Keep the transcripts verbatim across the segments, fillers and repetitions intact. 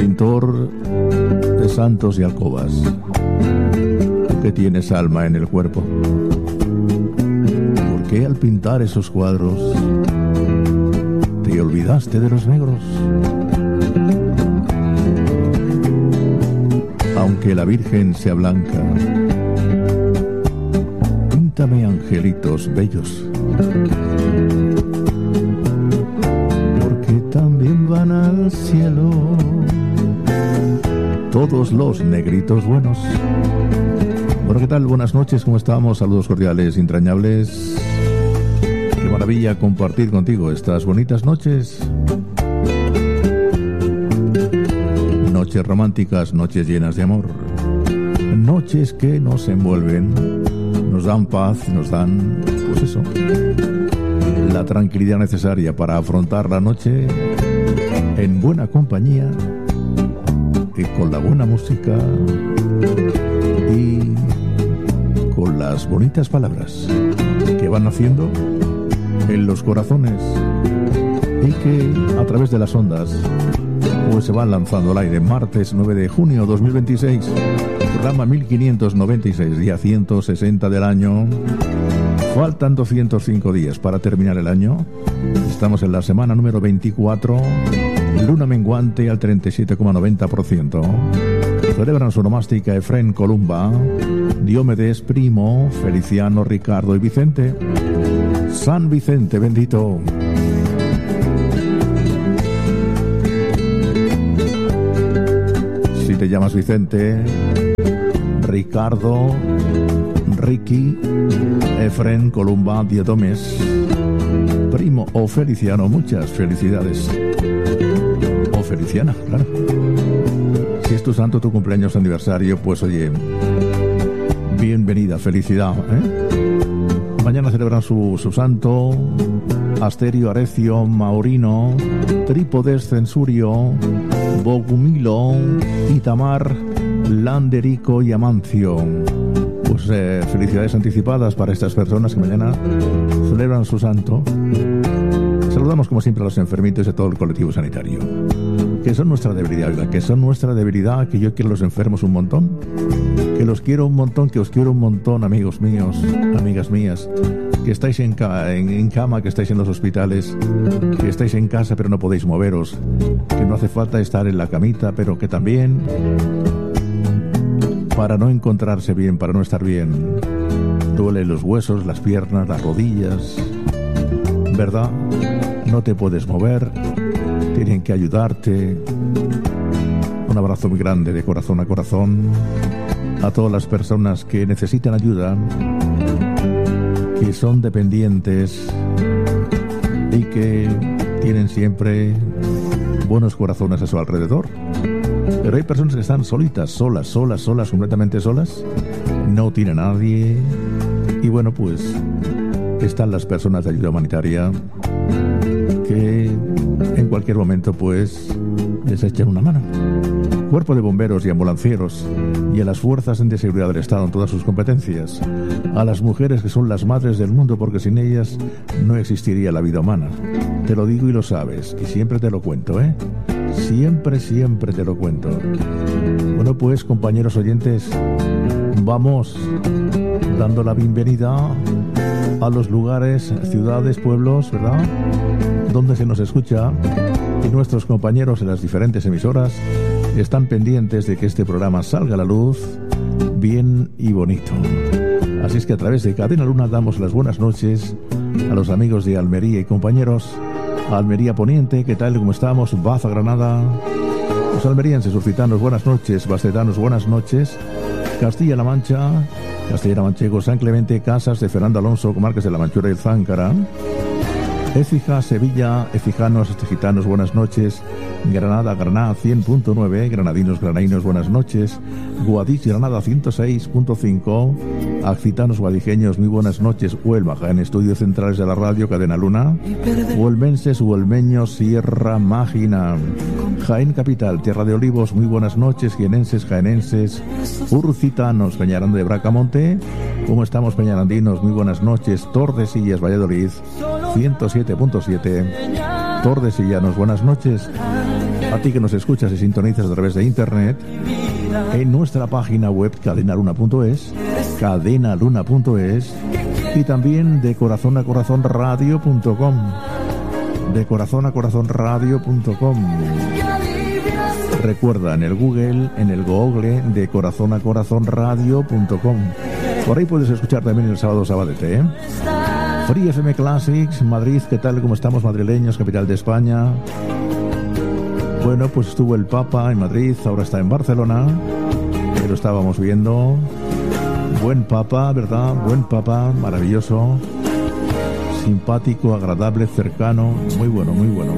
Pintor de santos y alcobas, tú que tienes alma en el cuerpo, ¿por qué al pintar esos cuadros te olvidaste de los negros? Aunque la Virgen sea blanca, píntame angelitos bellos, porque también van al cielo todos los negritos buenos. Bueno, ¿qué tal? Buenas noches, ¿cómo estamos? Saludos cordiales, entrañables. Qué maravilla compartir contigo estas bonitas noches. Noches románticas, noches llenas de amor. Noches que nos envuelven, nos dan paz, nos dan, pues eso, la tranquilidad necesaria para afrontar la noche en buena compañía y con la buena música y con las bonitas palabras que van naciendo en los corazones y que a través de las ondas pues se van lanzando al aire. Martes nueve de junio dos mil veintiséis, programa mil quinientos noventa y seis, día ciento sesenta del año. Faltan doscientos cinco días para terminar el año. Estamos en la semana número veinticuatro, luna menguante al treinta y siete coma noventa por ciento. Celebran su onomástica Efrén, Columba, Diomedes, Primo, Feliciano, Ricardo y Vicente. San Vicente bendito. Si te llamas Vicente, Ricardo, Ricky, Efrén, Columba, Diomedes, Primo o Feliciano, muchas felicidades. O Feliciana, claro. Si es tu santo, tu cumpleaños, aniversario, pues oye, bienvenida, felicidad, ¿eh? Mañana celebran su, su santo Asterio, Arecio, Maurino, Trípodes, Censurio, Bogumilo, Itamar, Landerico y Amancio. Pues eh, felicidades anticipadas para estas personas que mañana celebran su santo. Saludamos como siempre a los enfermitos de todo el colectivo sanitario, que son nuestra debilidad, que son nuestra debilidad, que yo quiero a los enfermos un montón, que los quiero un montón, que os quiero un montón, amigos míos, amigas mías, que estáis en, ca- en, en cama, que estáis en los hospitales, que estáis en casa pero no podéis moveros, que no hace falta estar en la camita, pero que también, para no encontrarse bien, para no estar bien, duelen los huesos, las piernas, las rodillas, ¿verdad? No te puedes mover, tienen que ayudarte. Un abrazo muy grande de corazón a corazón a todas las personas que necesitan ayuda, que son dependientes y que tienen siempre buenos corazones a su alrededor. Pero hay personas que están solitas, solas, solas, solas, completamente solas, no tienen a nadie. Y bueno, pues están las personas de ayuda humanitaria que en cualquier momento pues les echan una mano. Cuerpo de bomberos y ambulancieros, y a las fuerzas de seguridad del Estado en todas sus competencias, a las mujeres que son las madres del mundo, porque sin ellas no existiría la vida humana. Te lo digo y lo sabes, y siempre te lo cuento, ¿eh? Siempre, siempre te lo cuento. Bueno, pues, compañeros oyentes, vamos dando la bienvenida a los lugares, ciudades, pueblos, ¿verdad?, donde se nos escucha, y nuestros compañeros en las diferentes emisoras están pendientes de que este programa salga a la luz bien y bonito. Así es que a través de Cadena Luna damos las buenas noches a los amigos de Almería y compañeros. Almería Poniente, ¿qué tal? ¿Cómo estamos? Baza, Granada. Los almerienses, urcitanos, buenas noches. Bastetanos, buenas noches. Castilla-La Mancha, Castilla-La Manchego, San Clemente, Casas de Fernando Alonso, comarcas de La Manchura y el Záncara. Écija, Sevilla, Écijanos, Gitanos, buenas noches. Granada, Granada cien punto nueve, Granadinos, Granadinos, buenas noches. Guadix, Granada ciento seis punto cinco, Accitanos, Guadijeños, muy buenas noches. Huelva, en estudios centrales de la radio Cadena Luna. Huelmenses, Huelmeños, Sierra Mágina. Jaén Capital, Tierra de Olivos, muy buenas noches. Jienenses, jaenenses, urcitanos, Peñaranda de Bracamonte, ¿cómo estamos, peñarandinos? Muy buenas noches. Tordesillas, Valladolid, ciento siete punto siete, Tordesillanos, buenas noches. A ti que nos escuchas y sintonizas a través de internet, en nuestra página web cadenaluna punto es, cadenaluna punto es, y también de corazón a corazón radio punto com, de corazón a corazón radio punto com. Recuerda, en el Google, en el Google de corazón a corazón radio punto com. Por ahí puedes escuchar también el sábado sabadete, ¿eh? Free F M Classics, Madrid, ¿qué tal? ¿Cómo estamos, madrileños, capital de España? Bueno, pues estuvo el Papa en Madrid, ahora está en Barcelona, que lo estábamos viendo. Buen Papa, ¿verdad? Buen Papa, maravilloso, simpático, agradable, cercano, muy bueno, muy bueno.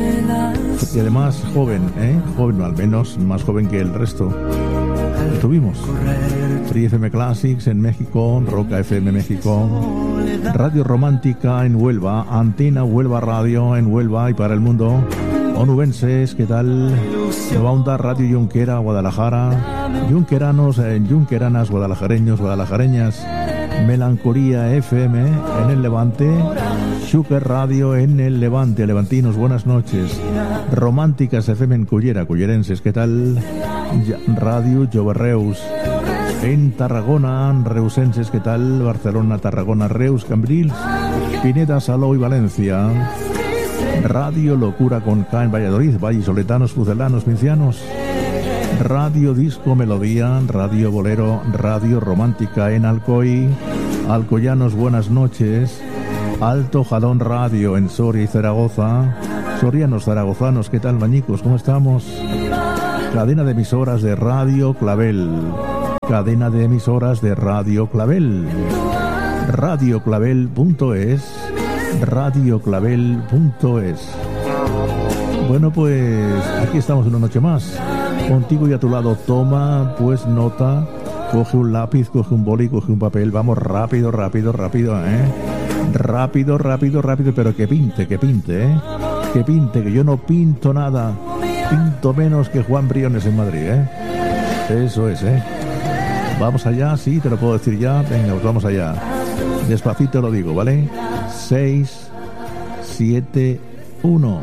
Y además joven, ¿eh? Joven, al menos más joven que el resto. Lo tuvimos. Free F M Classics en México, Roca F M México, Radio Romántica en Huelva, Antena Huelva Radio en Huelva y para el mundo. Onubenses, ¿qué tal? Nueva Onda Radio Yunquera, Guadalajara, Yunqueranos, eh, Yunqueranas, guadalajareños, guadalajareñas, Melancolía F M en el Levante, Xúquer Radio en el Levante, levantinos, buenas noches. Románticas F M en Cullera, cullerenses, ¿qué tal? Radio Lloberreus en Tarragona, reusenses, ¿qué tal? Barcelona, Tarragona, Reus, Cambrils, Pineda, Salou y Valencia. Radio Locura con K en Valladolid, vallisoletanos, pucelanos, pincianos. Radio Disco Melodía, Radio Bolero, Radio Romántica en Alcoy, alcoyanos, buenas noches. Alto Jalón Radio en Soria y Zaragoza. Sorianos, zaragozanos, ¿qué tal, mañicos? ¿Cómo estamos? Cadena de emisoras de Radio Clavel. Cadena de emisoras de Radio Clavel. radio clavel punto es. radio clavel punto es. Bueno, pues aquí estamos una noche más. Contigo y a tu lado, toma pues nota, coge un lápiz, coge un boli, coge un papel. Vamos rápido, rápido, rápido, ¿eh? Rápido, rápido, rápido, pero que pinte, que pinte, ¿eh? Que pinte, que yo no pinto nada. Pinto menos que Juan Briones en Madrid, ¿eh? Eso es, ¿eh? Vamos allá, sí, te lo puedo decir ya. Venga, pues vamos allá. Despacito lo digo, ¿vale? seis, siete, uno,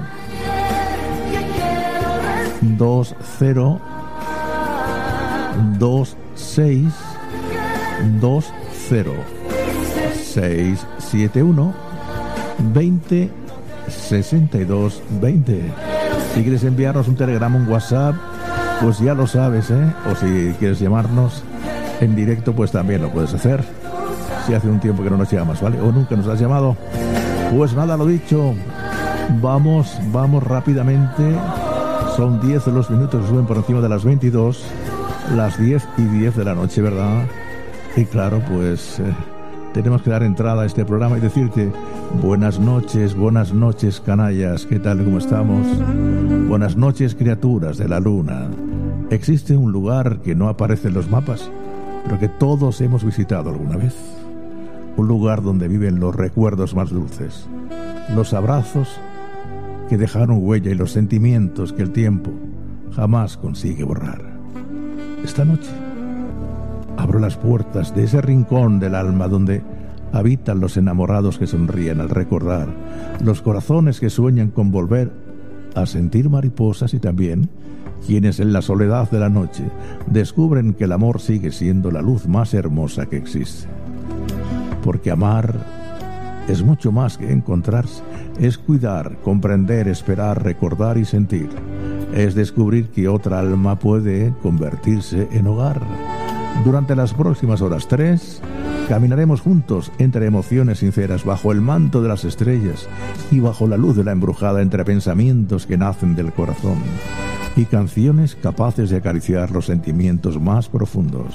dos, cero, dos, seis, dos, cero, seis, siete, uno, veinte, sesenta y dos, veinte. Si quieres enviarnos un telegrama, un WhatsApp, pues ya lo sabes, ¿eh? O si quieres llamarnos en directo, pues también lo puedes hacer. Si hace un tiempo que no nos llamas, ¿vale? O nunca nos has llamado. Pues nada, lo dicho. Vamos, vamos rápidamente. Son diez los minutos, suben por encima de las veintidós. Las diez y diez de la noche, ¿verdad? Y claro, pues eh, tenemos que dar entrada a este programa y decirte buenas noches, buenas noches, canallas. ¿Qué tal? ¿Cómo estamos? Buenas noches, criaturas de la luna. Existe un lugar que no aparece en los mapas, pero que todos hemos visitado alguna vez. Un lugar donde viven los recuerdos más dulces, los abrazos que dejaron huella y los sentimientos que el tiempo jamás consigue borrar. Esta noche abro las puertas de ese rincón del alma donde habitan los enamorados que sonríen al recordar, los corazones que sueñan con volver a sentir mariposas y también quienes en la soledad de la noche descubren que el amor sigue siendo la luz más hermosa que existe. Porque amar es mucho más que encontrarse, es cuidar, comprender, esperar, recordar y sentir. Es descubrir que otra alma puede convertirse en hogar. Durante las próximas horas tres, caminaremos juntos entre emociones sinceras, bajo el manto de las estrellas y bajo la luz de la embrujada, entre pensamientos que nacen del corazón y canciones capaces de acariciar los sentimientos más profundos.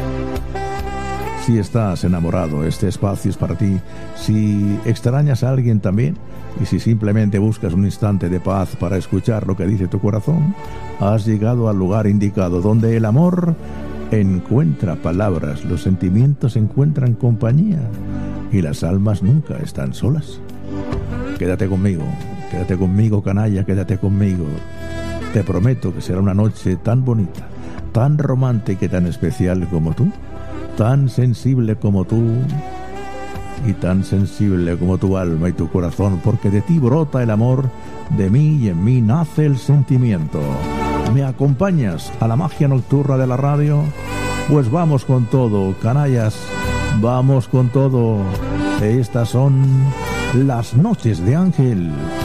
Si estás enamorado, este espacio es para ti. Si extrañas a alguien también, y si simplemente buscas un instante de paz para escuchar lo que dice tu corazón, has llegado al lugar indicado, donde el amor encuentra palabras, los sentimientos encuentran compañía y las almas nunca están solas. Quédate conmigo, quédate conmigo, canalla, quédate conmigo. Te prometo que será una noche tan bonita, tan romántica y tan especial como tú, tan sensible como tú, y tan sensible como tu alma y tu corazón, porque de ti brota el amor, de mí y en mí nace el sentimiento. ¿Me acompañas a la magia nocturna de la radio? Pues vamos con todo, canallas, vamos con todo. Estas son las noches de Ángel.